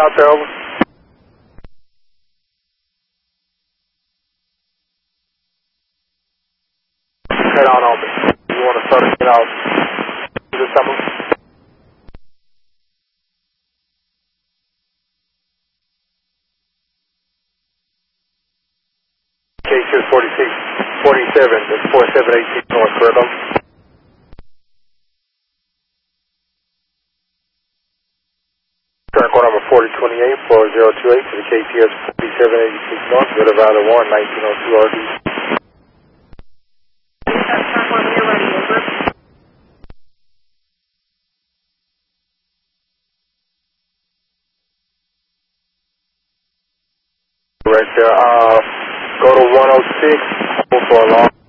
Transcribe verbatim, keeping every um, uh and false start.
out there, over. Head on on me. You want to start to get out. Is this someone? K two forty-six forty-seven, that's four seven eight six North, correct on? Current call number forty twenty-eight four zero two eight to the K T S forty-seven eighty-six North, River Valley one, nineteen oh two R D. Right there, uh, go to one oh six, hold for a long